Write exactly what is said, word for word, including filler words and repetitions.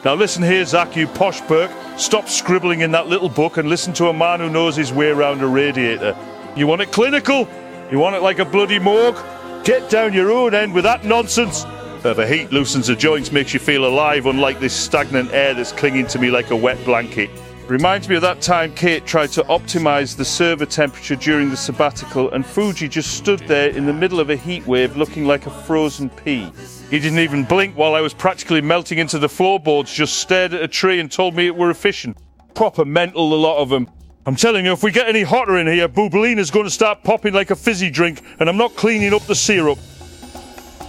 Now listen here, Zach, you posh Burke. Stop scribbling in that little book and listen to a man who knows his way around a radiator. You want it clinical? You want it like a bloody morgue? Get down your own end with that nonsense. Uh, the heat loosens the joints, makes you feel alive, unlike this stagnant air that's clinging to me like a wet blanket. Reminds me of that time Kate tried to optimise the server temperature during the sabbatical and Fuji just stood there in the middle of a heat wave looking like a frozen pea. He didn't even blink while I was practically melting into the floorboards, just stared at a tree and told me it were efficient. Proper mental, a lot of them. I'm telling you, if we get any hotter in here, Bubelina's going to start popping like a fizzy drink and I'm not cleaning up the syrup.